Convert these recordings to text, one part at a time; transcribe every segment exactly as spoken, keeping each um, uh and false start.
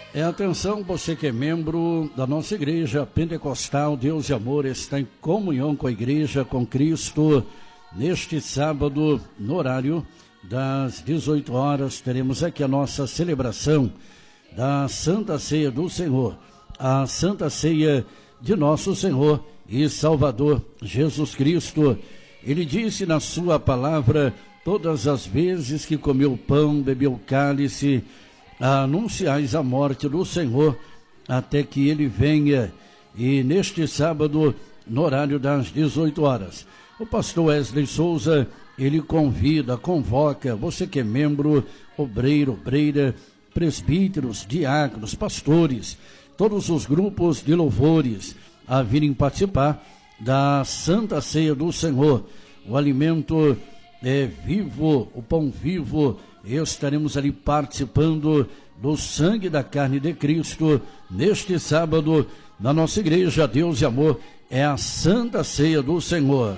É, atenção, você que é membro da nossa igreja pentecostal, Deus e Amor está em comunhão com a igreja, com Cristo. Neste sábado, no horário das dezoito horas, teremos aqui a nossa celebração da Santa Ceia do Senhor, a Santa Ceia de nosso Senhor e Salvador Jesus Cristo. Ele disse na sua palavra: todas as vezes que comeu o pão, bebeu o cálice, anunciais a morte do Senhor até que ele venha. E neste sábado, no horário das dezoito horas, o pastor Wesley Souza, ele convida, convoca você que é membro, obreiro, obreira, presbíteros, diáconos, pastores, todos os grupos de louvores a virem participar da Santa Ceia do Senhor. O alimento é vivo, o pão vivo. Estaremos ali participando do sangue da carne de Cristo neste sábado na nossa igreja. Deus e Amor é a Santa Ceia do Senhor.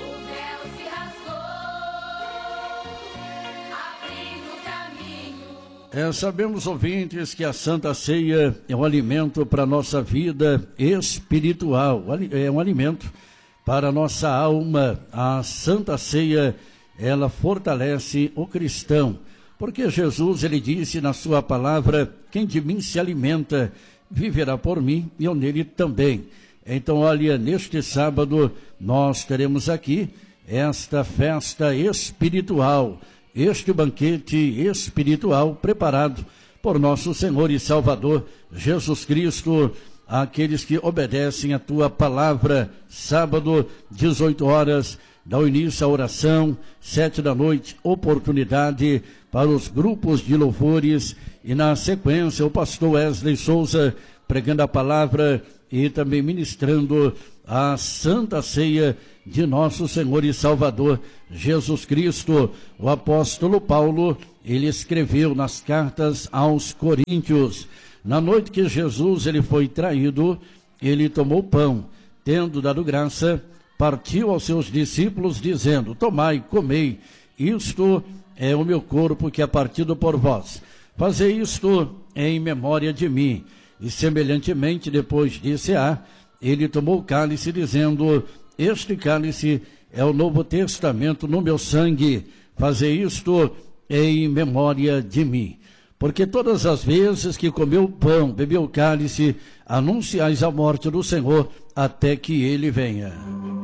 É, sabemos, ouvintes, que a Santa Ceia é um alimento para a nossa vida espiritual, é um alimento para a nossa alma. A Santa Ceia, ela fortalece o cristão, porque Jesus, ele disse na sua palavra: quem de mim se alimenta, viverá por mim e eu nele também. Então, olha, neste sábado nós teremos aqui esta festa espiritual, este banquete espiritual preparado por nosso Senhor e Salvador Jesus Cristo, aqueles que obedecem a tua palavra. Sábado, dezoito horas, dá o início à oração, sete da noite, oportunidade para os grupos de louvores, e na sequência o pastor Wesley Souza pregando a palavra e também ministrando a Santa Ceia de nosso Senhor e Salvador Jesus Cristo. O apóstolo Paulo, ele escreveu nas cartas aos Coríntios: na noite que Jesus ele foi traído, ele tomou pão, tendo dado graça, partiu aos seus discípulos, dizendo: tomai, comei, isto é o meu corpo que é partido por vós. Fazei isto em memória de mim. E semelhantemente, depois de cear, ele tomou o cálice, dizendo: este cálice é o Novo Testamento no meu sangue. Fazei isto em memória de mim. Porque todas as vezes que comeu o pão, bebeu o cálice, anunciais a morte do Senhor até que ele venha.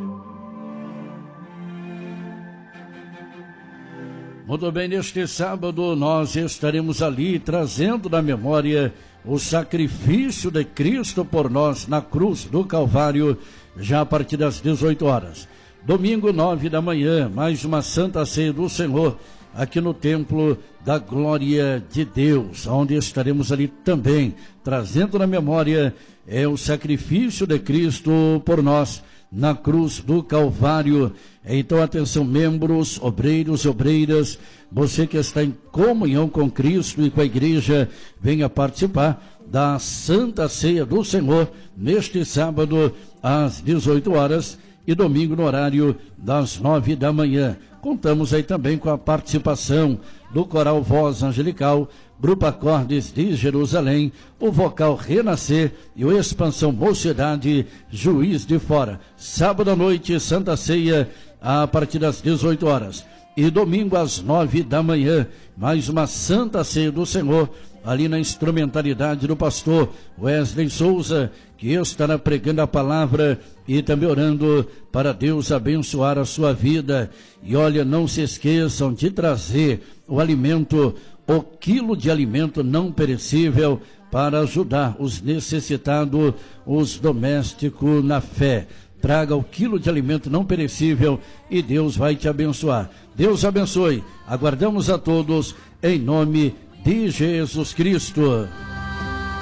Muito bem, neste sábado nós estaremos ali trazendo na memória o sacrifício de Cristo por nós na cruz do Calvário, já a partir das dezoito horas. Domingo, nove da manhã, mais uma Santa Ceia do Senhor, aqui no Templo da Glória de Deus, onde estaremos ali também, trazendo na memória é, o sacrifício de Cristo por nós na cruz do Calvário. Então, atenção, membros, obreiros e obreiras, você que está em comunhão com Cristo e com a igreja, venha participar da Santa Ceia do Senhor neste sábado às dezoito horas e domingo no horário das nove da manhã. Contamos aí também com a participação do Coral Voz Angelical, Grupo Acordes de Jerusalém, o Vocal Renascer e o Expansão Mocidade Juiz de Fora. Sábado à noite, Santa Ceia, a partir das dezoito horas. E domingo às nove da manhã, mais uma Santa Ceia do Senhor, ali na instrumentalidade do pastor Wesley Souza, que estará pregando a palavra e também orando para Deus abençoar a sua vida. E olha, não se esqueçam de trazer o alimento, o quilo de alimento não perecível, para ajudar os necessitados, os domésticos na fé. Traga o quilo de alimento não perecível e Deus vai te abençoar. Deus abençoe. Aguardamos a todos em nome de Jesus Cristo.